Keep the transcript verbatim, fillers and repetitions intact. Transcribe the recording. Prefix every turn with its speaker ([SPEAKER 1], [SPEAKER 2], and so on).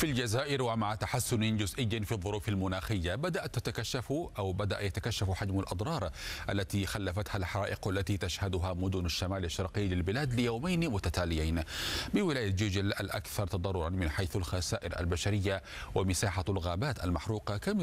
[SPEAKER 1] في الجزائر ومع تحسن جزئي في الظروف المناخية بدأت تتكشف أو بدأ يتكشف حجم الأضرار التي خلفتها الحرائق التي تشهدها مدن الشمال الشرقي للبلاد ليومين متتاليين. بولاية جيجل الأكثر تضررا من حيث الخسائر البشرية ومساحة الغابات المحروقة